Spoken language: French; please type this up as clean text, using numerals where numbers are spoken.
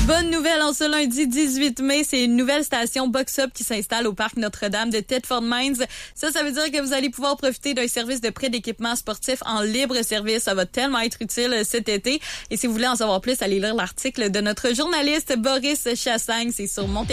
Bonne nouvelle en ce lundi 18 mai, c'est une nouvelle station Box-Up qui s'installe au parc Notre-Dame de Thetford Mines. Ça veut dire que vous allez pouvoir profiter d'un service de prêt d'équipement sportif en libre service. Ça va tellement être utile cet été. Et si vous voulez en savoir plus, allez lire l'article de notre journaliste Boris Chassagne. C'est sur Monté